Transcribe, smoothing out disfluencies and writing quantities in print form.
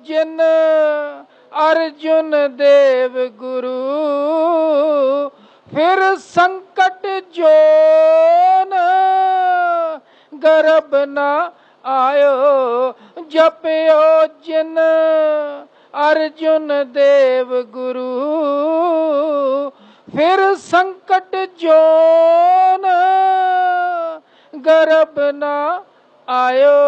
जिन अर्जुन देव गुरु, फिर संकट जोन गर्भ न आयो। जपियो जिन अर्जुन देव गुरु, फिर संकट जोन गर्भ न आयो।